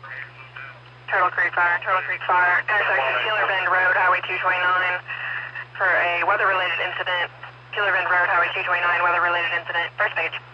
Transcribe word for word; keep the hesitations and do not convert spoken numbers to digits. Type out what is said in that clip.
Turtle Creek Fire, Turtle Creek Fire, intersection Keeler Bend Road, Highway two twenty-nine for a weather-related incident. Keeler Bend Road, Highway two twenty-nine, weather-related incident. First page.